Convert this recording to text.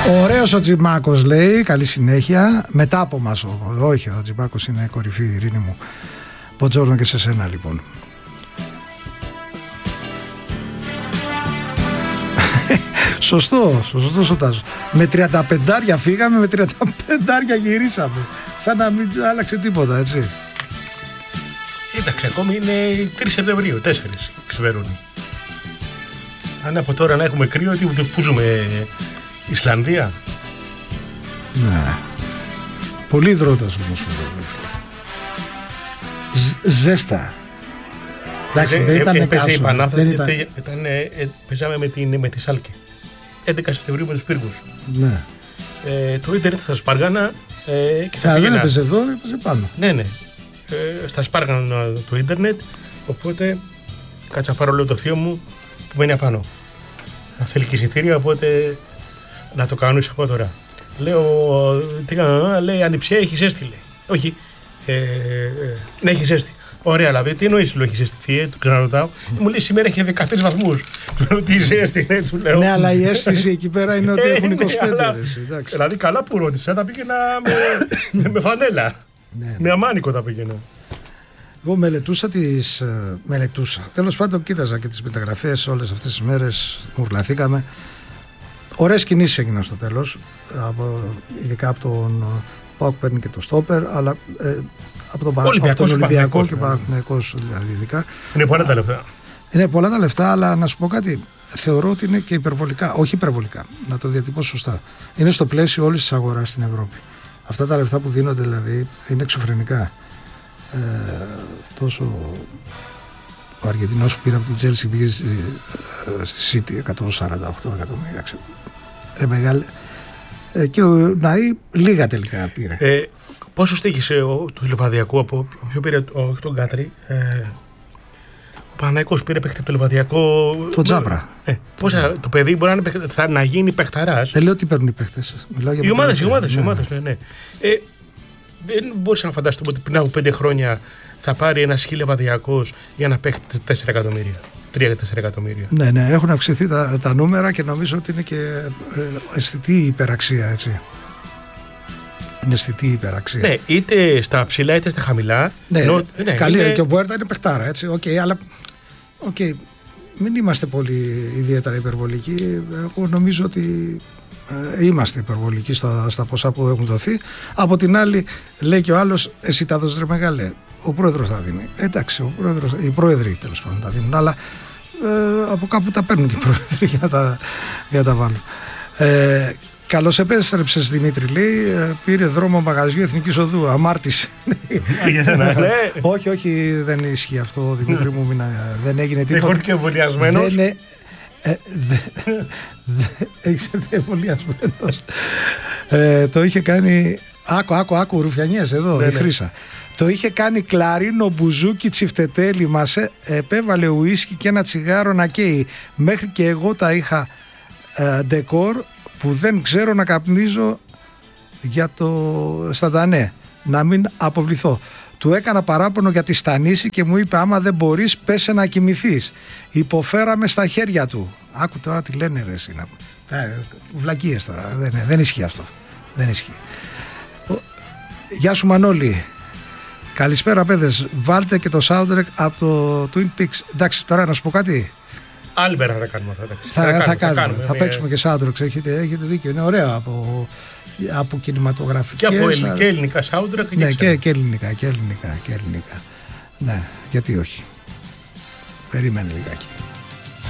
Ωραίος ο Τζιμάκος, λέει, καλή συνέχεια. Μετά από μας, όχι, ο Τζιμάκος είναι κορυφή, Ειρήνη μου. Μποντζόρνο και σε σένα, λοιπόν. Σωστό Σωτάζο. Με 35 φύγαμε, με 35 γυρίσαμε. Σαν να μην άλλαξε τίποτα, έτσι. Εντάξει, ακόμη είναι 3 Σεπτεμβρίου, 4 ξημερώνει. Αν από τώρα να έχουμε κρύο, πού ζούμε, Ισλανδία. Ναι. Πολύ υδρότας όμως. Ζέστα. Εντάξει, δεν ήταν καύσωνα. Παίζαμε με τη Σάλκη. 11 Σεπτεμβρίου με τους πύργους. Ναι. Το ίντερνετ στα Σπάργανα και θα δεν έπαιζε εδώ, έπαιζε πάνω. Ναι. Στα Σπάργανα το ίντερνετ, οπότε κάτσα να πάρω, λέω, το θείο μου που μένει απάνω. Θέλει και εισιτήρια, οπότε να το κανονίσω από τώρα. Λέω, τι κάνω, λέει, ανιψιά, έχει ζέστη, λέει. Όχι, ναι, έχει ζέστη. Ωραία, δηλαδή, τι εννοείς, λέω, έχει ζέστη, θεία, του ξαναρωτάω. Μου λέει, σήμερα έχει 13 βαθμούς. Του λέω, τι ζέστη, ναι, του λέω. Ναι, αλλά η αίσθηση εκεί πέρα είναι ότι έχουν 25. Δηλαδή, καλά που ρώτησα, τα πήγαινα με φανέλα. Με αμάνικο τα πήγαινα. Εγώ μελετούσα. Τέλος πάντων, κοίταζα και τις μεταγραφές όλες αυτές τις μέρες, μουρλαθήκαμε. Ωραίες κινήσεις έγιναν στο τέλος, ειδικά από τον ΠΑΟΚ παίρνει και το στόπερ, αλλά από τον Ολυμπιακό και Παναθηναϊκός δηλαδή ειδικά. Είναι πολλά τα λεφτά. Είναι πολλά τα λεφτά, αλλά να σου πω κάτι, θεωρώ ότι είναι και υπερβολικά, όχι υπερβολικά, να το διατυπώσω σωστά. Είναι στο πλαίσιο όλης της αγοράς στην Ευρώπη. Αυτά τα λεφτά που δίνονται δηλαδή είναι εξωφρενικά. Τόσο ο Αργεντινός που πήρε από την Chelsea πήγε στη City 148 εκατομμύρια, μεγάλη. Και ο Ναή λίγα τελικά πήρε. Πόσο στήχησε του Λιβαδιακού, από ποιο πήρε τον Κάτρι? Ο Παναθηναϊκός πήρε παίχτη από το Λιβαδιακό. Το Τζάμπρα. Το παιδί μπορεί να γίνει παιχταράς. Δεν λέω ότι παίρνουν οι παίχτες. Οι ομάδες, ναι. Δεν μπορούσα να φανταστούμε ότι πριν από 5 χρόνια θα πάρει ένα Λιβαδιακός για να παίχτη 4 εκατομμύρια. 3-4 εκατομμύρια. Ναι, έχουν αυξηθεί τα νούμερα και νομίζω ότι είναι και αισθητή υπεραξία, έτσι. Είναι αισθητή υπεραξία. Ναι, είτε στα ψηλά είτε στα χαμηλά. Ναι, καλή, και ο Μπουέρτα είναι παιχτάρα, έτσι. Αλλά μην είμαστε πολύ ιδιαίτερα υπερβολικοί. Εγώ νομίζω ότι είμαστε υπερβολικοί στα ποσά που έχουν δοθεί. Από την άλλη, λέει και ο άλλος, εσύ τα δώσεις, ρε μεγάλε. Ο πρόεδρος θα δίνει. Εντάξει, οι πρόεδροι τέλος πάντων τα δίνουν, αλλά από κάπου τα παίρνουν και οι πρόεδροι για να τα βάλουν. Καλώς επέστρεψες, Δημήτρη, λέει. Πήρε δρόμο μαγαζιού Εθνικής Οδού. Αμάρτησε. Όχι, δεν ισχύει αυτό, Δημήτρη μου. Δεν έγινε τίποτα. Έχω και εμβολιασμένος. Έχεις έρθει εμβολιασμένος. Το είχε κάνει. Άκου, ρουφιανιές εδώ, η Χρύσα. Το είχε κάνει κλαρίνο, μπουζούκι, τσιφτετέλι, μας επέβαλε ουίσκι και ένα τσιγάρο να καίει. Μέχρι και εγώ τα είχα ντεκόρ που δεν ξέρω να καπνίζω για το σταντανέ, να μην αποβληθώ. Του έκανα παράπονο για τη στανίση και μου είπε, άμα δεν μπορείς πέσε να κοιμηθείς. Υποφέραμε στα χέρια του. Άκου τώρα τι λένε, ρε εσύ. Βλακίες τώρα, δεν ισχύει αυτό. Δεν ισχύει. Γεια σου Μανώλη. Καλησπέρα παιδες. Βάλτε και το soundtrack από το Twin Peaks. Εντάξει, τώρα να σου πω κάτι. Άλλη μέρα θα κάνουμε. Θα παίξουμε και soundtrack. Έχετε δίκιο. Είναι ωραία από κινηματογραφικές. Και ελληνικά soundtrack. Ναι, και ελληνικά. Ναι, γιατί όχι. Περίμενε λιγάκι.